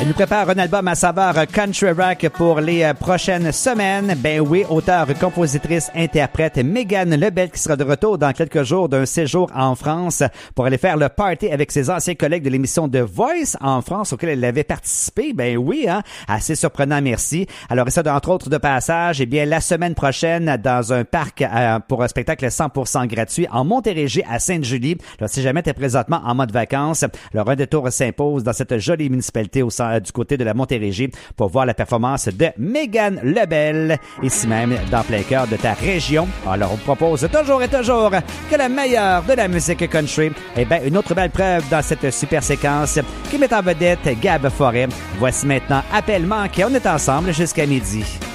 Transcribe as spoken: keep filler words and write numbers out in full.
Elle nous prépare un album à saveur country rock pour les prochaines semaines. Ben oui, auteure, compositrice, interprète Mégane Lebel qui sera de retour dans quelques jours d'un séjour en France pour aller faire le party avec ses anciens collègues de l'émission The Voice en France auquel elle avait participé. Ben oui, hein, assez surprenant, merci. Alors, ça, entre autres de passage, eh bien, la semaine prochaine, dans un parc euh, pour un spectacle cent pour cent gratuit en Montérégie à Sainte-Julie. Alors, si jamais tu es présentement en mode vacances, alors un détour s'impose dans cette jolie municipalité au centre, du côté de la Montérégie pour voir la performance de Mégane Lebel, ici même dans plein cœur de ta région. Alors, on propose toujours et toujours que le meilleur de la musique country, eh bien, une autre belle preuve dans cette super séquence qui met en vedette Gab Forêt. Voici maintenant Appel manqué. On est ensemble jusqu'à midi.